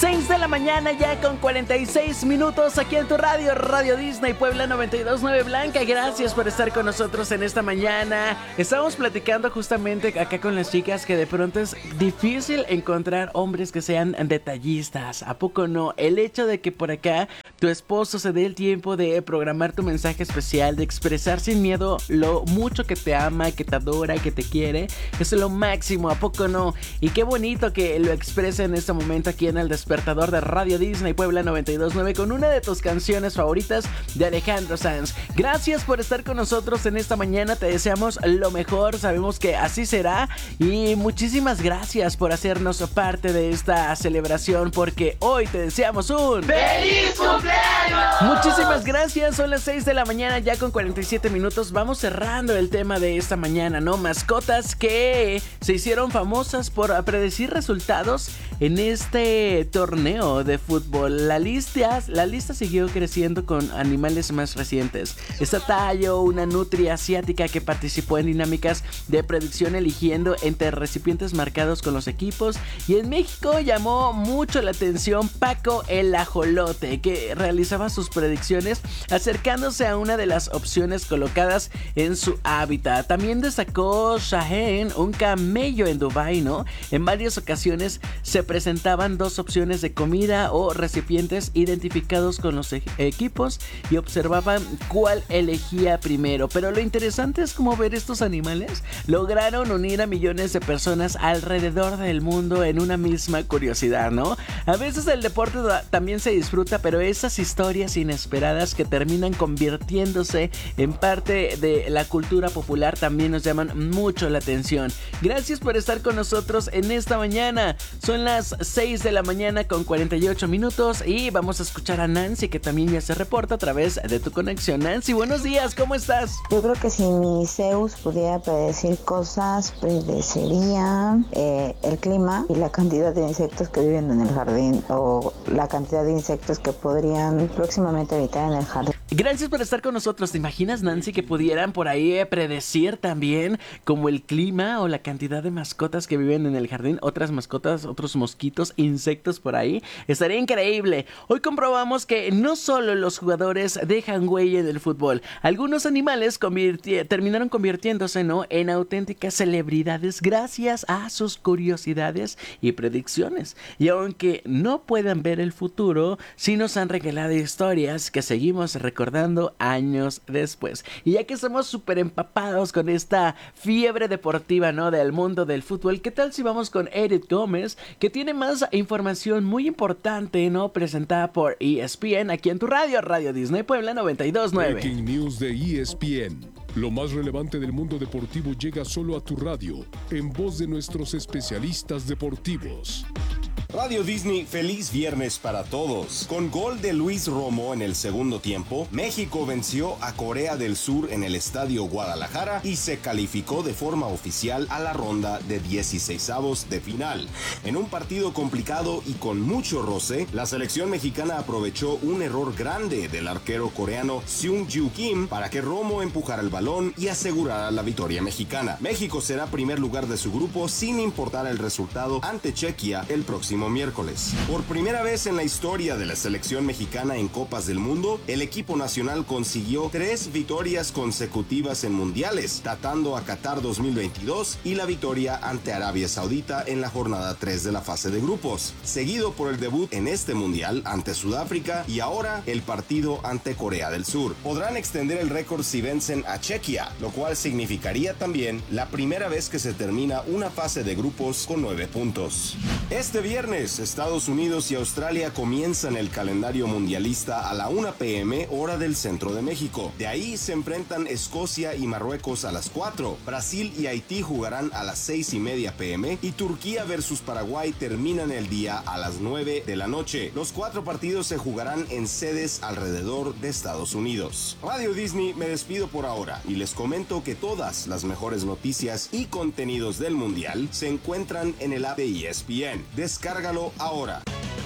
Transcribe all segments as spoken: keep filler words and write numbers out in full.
seis de la mañana ya con cuarenta y seis minutos aquí en tu radio, Radio Disney Puebla noventa y dos punto nueve. Blanca, gracias por estar con nosotros en esta mañana. Estábamos platicando justamente acá con las chicas que de pronto es difícil encontrar hombres que sean detallistas. ¿A poco no? El hecho de que por acá tu esposo se dé el tiempo de programar tu mensaje especial, de expresar sin miedo lo mucho que te ama, que te adora, que te quiere, es lo máximo, ¿a poco no? Y qué bonito que lo exprese en este momento aquí en el despertador de Radio Disney Puebla noventa y dos punto nueve con una de tus canciones favoritas de Alejandro Sanz. Gracias por estar con nosotros en esta mañana, te deseamos lo mejor, sabemos que así será y muchísimas gracias por hacernos parte de esta celebración porque hoy te deseamos un ¡Feliz cumpleaños! Muchísimas gracias, son las seis de la mañana ya con cuarenta y siete minutos, vamos cerrando el tema de esta mañana, ¿no? Mascotas que se hicieron famosas por predecir resultados en este torneo de fútbol. La lista, la lista siguió creciendo con animales más recientes. Está Tayo, una nutria asiática que participó en dinámicas de predicción eligiendo entre recipientes marcados con los equipos. Y en México llamó mucho la atención Paco el ajolote, que realizaba sus predicciones acercándose a una de las opciones colocadas en su hábitat. También destacó Shaheen, un camello en Dubái, ¿no? En varias ocasiones se presentaban dos opciones de comida o recipientes identificados con los e- equipos y observaban cuál elegía primero. Pero lo interesante es cómo ver estos animales lograron unir a millones de personas alrededor del mundo en una misma curiosidad, ¿no? A veces el deporte da- también se disfruta, pero esas historias inesperadas que terminan convirtiéndose en parte de la cultura popular también nos llaman mucho la atención. Gracias por estar con nosotros en esta mañana. Son las seis de la mañana con cuarenta y ocho minutos y vamos a escuchar a Nancy, que también ya se reporta a través de tu conexión. Nancy, buenos días, ¿cómo estás? Yo creo que si mi Zeus pudiera predecir cosas, predeciría eh, el clima y la cantidad de insectos que viven en el jardín o la cantidad de insectos que podrían próximamente habitar en el jardín. Gracias por estar con nosotros. ¿Te imaginas, Nancy, que pudieran por ahí eh, predecir también como el clima o la cantidad de mascotas que viven en el jardín? Otras mascotas, otros mosquitos, insectos por ahí. Estaría increíble. Hoy comprobamos que no solo los jugadores dejan huella en el fútbol. Algunos animales convirti- terminaron convirtiéndose, ¿no?, en auténticas celebridades gracias a sus curiosidades y predicciones. Y aunque no puedan ver el futuro, sí nos han regalado historias que seguimos recordando recordando años después. Y ya que estamos súper empapados con esta fiebre deportiva, ¿no?, del mundo del fútbol, ¿qué tal si vamos con Edith Gómez, que tiene más información muy importante, ¿no?, presentada por E S P N aquí en tu radio, Radio Disney Puebla noventa y dos punto nueve. Breaking News de E S P N. Lo más relevante del mundo deportivo llega solo a tu radio, en voz de nuestros especialistas deportivos. Radio Disney, feliz viernes para todos. Con gol de Luis Romo en el segundo tiempo, México venció a Corea del Sur en el Estadio Guadalajara y se calificó de forma oficial a la ronda de dieciseisavos de final. En un partido complicado y con mucho roce, la selección mexicana aprovechó un error grande del arquero coreano Seung-Ju Kim para que Romo empujara el balón y asegurara la victoria mexicana. México será primer lugar de su grupo sin importar el resultado ante Chequia el próximo miércoles. Por primera vez en la historia de la selección mexicana en Copas del Mundo, el equipo nacional consiguió tres victorias consecutivas en mundiales, datando a Qatar dos mil veintidós y la victoria ante Arabia Saudita en la jornada tres de la fase de grupos, seguido por el debut en este mundial ante Sudáfrica y ahora el partido ante Corea del Sur. Podrán extender el récord si vencen a Chequia, lo cual significaría también la primera vez que se termina una fase de grupos con nueve puntos. Este viernes Estados Unidos y Australia comienzan el calendario mundialista a la una pe eme hora del centro de México. De ahí se enfrentan Escocia y Marruecos a las cuatro. Brasil y Haití jugarán a las seis y media pe eme y Turquía versus Paraguay terminan el día a las nueve de la noche. Los cuatro partidos se jugarán en sedes alrededor de Estados Unidos. Radio Disney, me despido por ahora y les comento que todas las mejores noticias y contenidos del mundial se encuentran en el app de E S P N. Descarga ahora.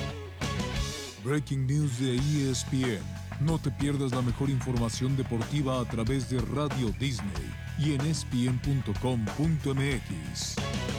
Breaking News de E S P N. No te pierdas la mejor información deportiva a través de Radio Disney y en E S P N punto com punto eme equis.